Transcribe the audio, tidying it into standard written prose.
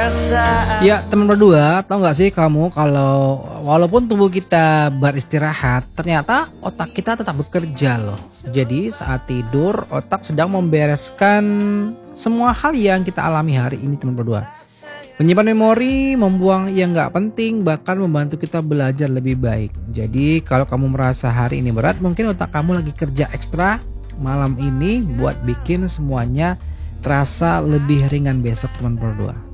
Ya teman berdua, tahu nggak sih kamu kalau walaupun tubuh kita beristirahat, ternyata otak kita tetap bekerja loh. Jadi saat tidur, otak sedang membereskan semua hal yang kita alami hari ini teman berdua. Menyimpan memori, membuang yang nggak penting, bahkan membantu kita belajar lebih baik. Jadi kalau kamu merasa hari ini berat, mungkin otak kamu lagi kerja ekstra malam ini buat bikin semuanya terasa lebih ringan besok teman berdua.